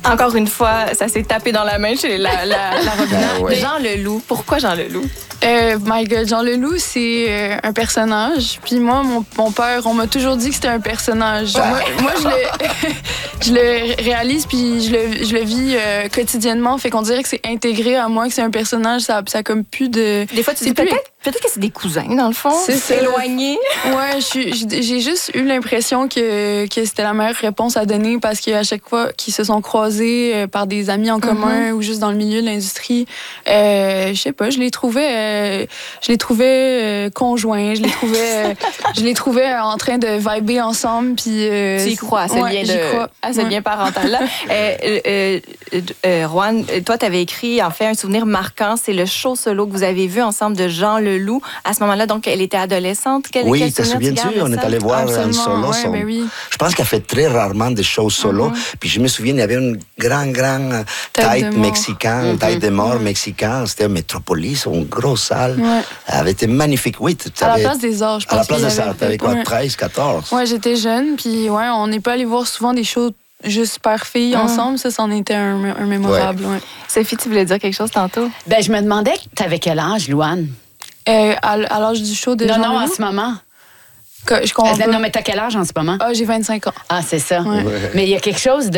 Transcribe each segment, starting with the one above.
Encore une fois, ça s'est tapé dans la main chez la Robina. Ouais. Jean Leloup. Pourquoi Jean Leloup? My God, Jean Leloup, c'est un personnage. Puis moi, mon père, on m'a toujours dit que c'était un personnage. Moi je le réalise, puis je le vis quotidiennement. Fait qu'on dirait que c'est intégré à moi, que c'est un personnage. Ça a comme plus de... Des fois, tu dis peut-être que c'est des cousins, dans le fond. C'est éloignés. Ouais, j'ai juste eu l'impression que c'était la meilleure réponse à donner parce qu'à chaque fois qu'ils se sont croisés par des amis en commun ou juste dans le milieu de l'industrie, je sais pas, je les trouvais conjoints, je les trouvais en train de vibrer ensemble. Puis tu y crois, à ce lien parental-là. Roanne, toi, tu avais écrit, en fait, un souvenir marquant. C'est le show solo que vous avez vu ensemble de Jean Leloup. À ce moment-là, donc, elle était adolescente. Oui, te souviens-tu? On est allé voir un solo. Ouais, oui. Je pense qu'elle fait très rarement des shows solo. Puis je me souviens, il y avait une grand tête mexicain, tête de mort mexicain. C'était un Métropolis, une grosse salle. Ouais. Elle était magnifique. Oui, à la place des arts, je pense. À la place des arts, t'avais quoi, 13, 14? Ouais, j'étais jeune. Puis ouais, on n'est pas allé voir souvent des shows juste père-fille ensemble. Ça, c'en était un mémorable. Ouais. Sophie, tu voulais dire quelque chose tantôt? Ben, je me demandais, t'avais quel âge, Louane? À l'âge du show de Jean Non, Leloup? en ce moment. Je comprends pas. Non, mais t'as quel âge en ce moment? J'ai 25 ans. Ah, c'est ça. Ouais. Mais il y a quelque chose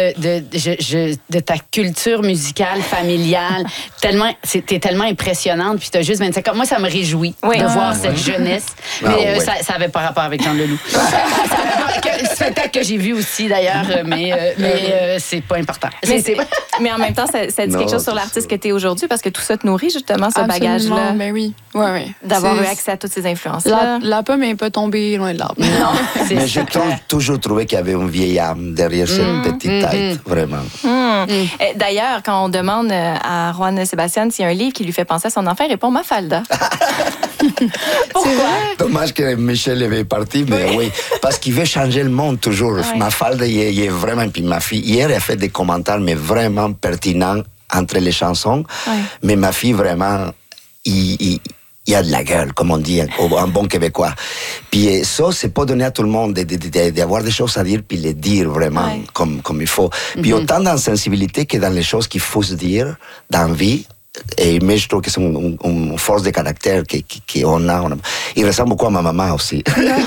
de ta culture musicale, familiale. T'es tellement impressionnante, puis t'as juste 25 ans. Moi, ça me réjouit de voir cette jeunesse. Mais ça avait pas rapport avec Jean Leloup. Le spectacle que j'ai vu aussi, d'ailleurs, mais c'est pas important. Mais en même temps, ça dit quelque chose sur l'artiste que t'es aujourd'hui, parce que tout ça te nourrit, justement, ce bagage-là. Ben oui. Ouais. D'avoir eu accès à toutes ces influences-là. La pomme n'est pas tombée loin de l'arbre. Non, mais j'ai toujours trouvé qu'il y avait une vieille âme derrière cette petite tête, vraiment. D'ailleurs, quand on demande à Juan Sébastien s'il y a un livre qui lui fait penser à son enfant, il répond Mafalda. Pourquoi? Dommage que Michel est parti, mais oui, parce qu'il veut changer le monde toujours. Mafalda, il est vraiment... Puis ma fille, hier, elle a fait des commentaires, mais vraiment pertinents entre les chansons. Mais ma fille, vraiment, il y a de la gueule, comme on dit en bon québécois. Puis ça, c'est pas donné à tout le monde d'avoir des choses à dire, puis les dire vraiment comme il faut. Puis autant dans la sensibilité que dans les choses qu'il faut se dire dans la vie. Mais je trouve que c'est une force de caractère qu'on a. Il ressemble beaucoup à ma maman aussi.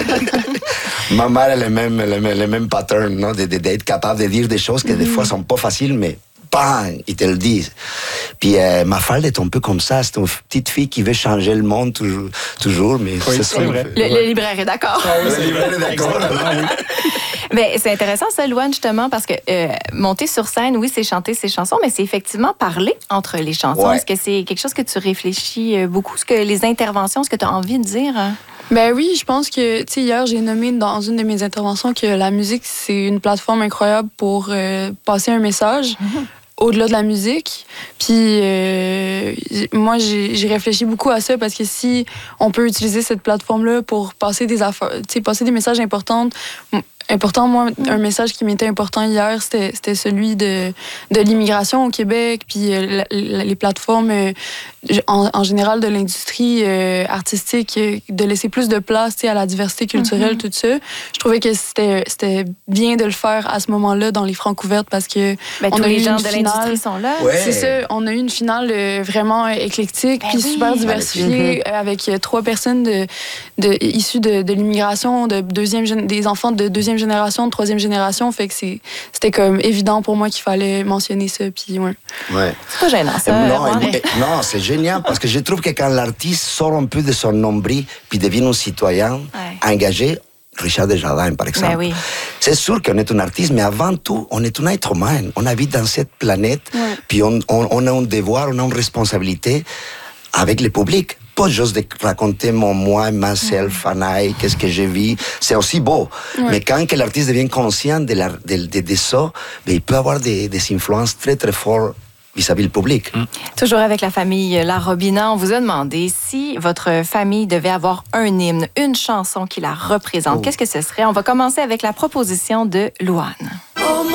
Ma mère a le même pattern, non? D'être capable de dire des choses qui des fois sont pas faciles, mais bang, ils te le disent. Puis Mafalda est un peu comme ça. C'est une petite fille qui veut changer le monde toujours, mais c'est vrai. Le libraire est d'accord. Le libraire est d'accord. Mais c'est intéressant, ça, Louane, justement, parce que monter sur scène, oui, c'est chanter ses chansons, mais c'est effectivement parler entre les chansons. Ouais. Est-ce que c'est quelque chose que tu réfléchis beaucoup? Est-ce que les interventions, est-ce que tu as envie de dire? Ben oui, je pense que, tu sais, hier, j'ai nommé dans une de mes interventions que la musique, c'est une plateforme incroyable pour passer un message. Au-delà de la musique. Puis moi, j'ai réfléchi beaucoup à ça parce que si on peut utiliser cette plateforme-là pour passer des affaires, tu sais, passer des messages importants, moi, un message qui m'était important hier, c'était celui de l'immigration au Québec, puis les plateformes en général de l'industrie artistique, de laisser plus de place, tu sais, à la diversité culturelle, tout ça. Je trouvais que c'était bien de le faire à ce moment-là dans les Francs ouvertes parce que tous les gens de l'industrie sont là. Ouais. C'est ça, on a eu une finale vraiment éclectique puis super diversifiée avec 3 personnes issues de l'immigration, des enfants de deuxième génération, de troisième génération. Fait que c'était comme évident pour moi qu'il fallait mentionner ça. Puis ouais. C'est pas gênant, ça. Non, c'est génial parce que je trouve que quand l'artiste sort un peu de son nombril puis devient un citoyen engagé, Richard Desjardins, par exemple. Ben oui. C'est sûr qu'on est un artiste, mais avant tout, on est un être humain. On habite dans cette planète, puis on a un devoir, on a une responsabilité avec le public. Pas juste de raconter moi, myself, Anaï, qu'est-ce que j'ai vu. C'est aussi beau. Mais quand que l'artiste devient conscient de ça, ben, il peut avoir des influences très, très fortes vis-à-vis le public. Toujours avec la famille La Robina, on vous a demandé si votre famille devait avoir un hymne, une chanson qui la représente. Qu'est-ce que ce serait? On va commencer avec la proposition de Louane.